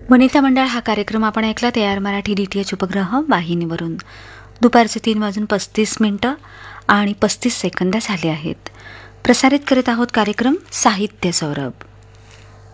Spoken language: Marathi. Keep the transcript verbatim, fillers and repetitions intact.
वनिता मंडळ हा कार्यक्रम आपण ऐकला तयार मराठी डी टी एच उपग्रह वाहिनीवरून. दुपारचे तीन वाजून पस्तीस मिनटं आणि पस्तीस सेकंद झाले आहेत. प्रसारित करीत आहोत कार्यक्रम साहित्य सौरभ.